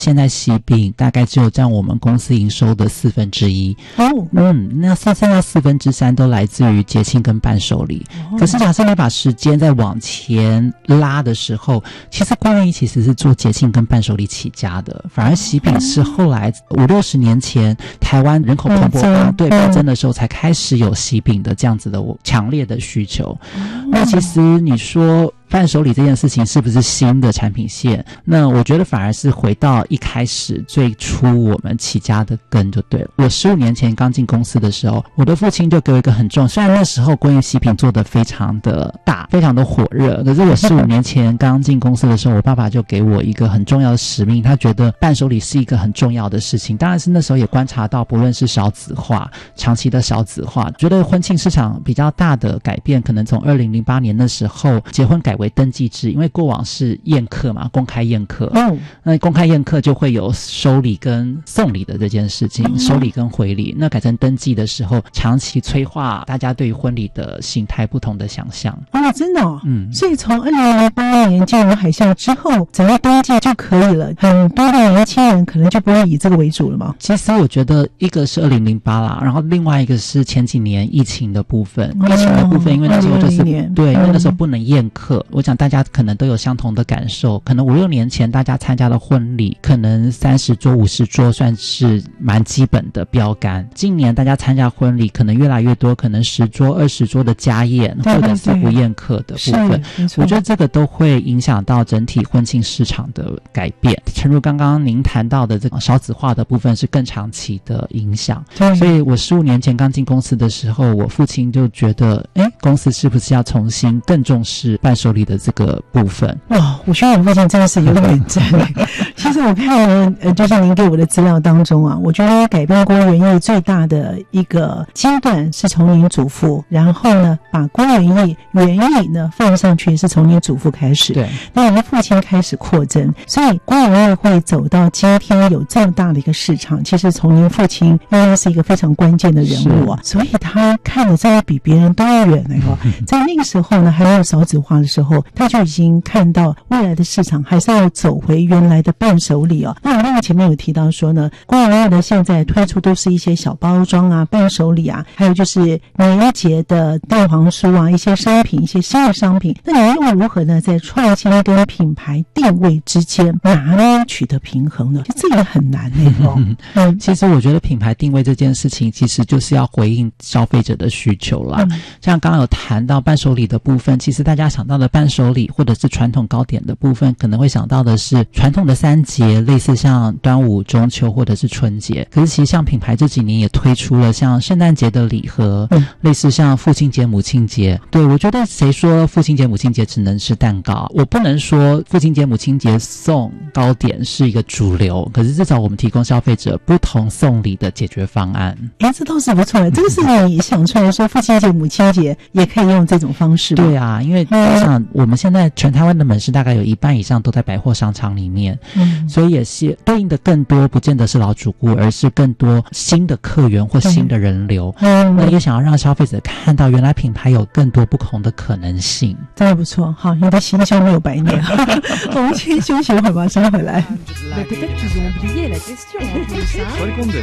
现在喜饼大概只有占我们公司营收的1/4。那现在3/4都来自于节庆跟伴手礼。可是假设你把时间再往前拉的时候，其实官员其实是做节庆跟伴手礼起家的，反而喜饼是后来50-60年前台湾人口蓬勃对暴增的时候才开始有喜饼的这样子的强烈的需求。那其实你说伴手礼这件事情是不是新的产品线？那我觉得反而是回到一开始最初我们起家的根就对了。我15年前刚进公司的时候，我的父亲就给我一个很重，虽然那时候关于喜饼做得非常的大，非常的火热，可是我15年前刚进公司的时候，我爸爸就给我一个很重要的使命，他觉得伴手礼是一个很重要的事情。当然是那时候也观察到，不论是少子化，长期的少子化，觉得婚庆市场比较大的改变，可能从2008年的时候结婚改为登记制，因为过往是宴客嘛，公开宴客，那公开宴客就会有收礼跟送礼的这件事情，收礼跟回礼。那改成登记的时候，长期催化大家对于婚礼的形态不同的想象。 真的所以从2008年金融海啸之后，只要登记就可以了，很多的年轻人可能就不会以这个为主了嘛。 其实我觉得一个是2008啦，然后另外一个是前几年疫情的部分。疫情的部分，因为那时候就是对，因为那时候不能宴客，我想大家可能都有相同的感受。可能5-6年前大家参加的婚礼，可能30桌50桌算是蛮基本的标杆。今年大家参加婚礼可能越来越多，可能10桌20桌的家宴，或者是不宴客的部分。我觉得这个都会影响到整体婚庆市场的改变。诚如刚刚您谈到的这个少子化的部分是更长期的影响。所以我15年前刚进公司的时候，我父亲就觉得公司是不是要重新更重视伴手礼的这个部分。 我觉得我父亲真的是有远瞻其实我看就是您给我的资料当中啊，我觉得改变郭元益最大的一个阶段是从您祖父，然后呢把郭元益呢放上去是从您祖父开始， 对， 那您父亲开始扩增，所以郭元益会走到今天有这么大的一个市场，其实从您父亲应该是一个非常关键的人物啊，所以他看得真的比别人都远在那个时候呢，还没有少子化的时候，他就已经看到未来的市场还是要走回原来的伴手礼那我那个前面有提到说呢，郭元益的现在推出都是一些小包装啊、伴手礼啊，还有就是年节的蛋黄酥啊，一些商品，一些新的商品。那你又如何呢，在创新跟品牌定位之间拿捏取得平衡呢？这也很难其实我觉得品牌定位这件事情，其实就是要回应消费者的需求啦。像刚刚有谈到伴手礼的部分，其实大家想到的伴手礼或者是传统糕点的部分，可能会想到的是传统的3节，类似像端午、中秋或者是春节。可是其实像品牌这几年也推出了像圣诞节的礼盒，类似像父亲节、母亲节。对，我觉得谁说父亲节、母亲节只能吃蛋糕？我不能说父亲节、母亲节送糕点是一个主流，可是至少我们提供消费者不同送礼的解决方案。 这倒是不错这个是你想出来说父亲节、母亲节也可以用这种方式吗？ 对啊，因为像我们现在全台湾的门市大概有1半以上都在百货商场里面，所以也是对应的更多不见得是老主顾，而是更多新的客源或新的人流。那也想要让消费者看到原来品牌有更多不同的可能性。 真的不错，好，你的行销没有白念我们先休息一会儿，马上回来。 Peut-être qu'ils ont oublié la question.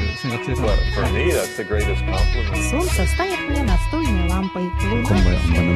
For me, that's the greatest compliment. Солнце стоит мне настольной лампой.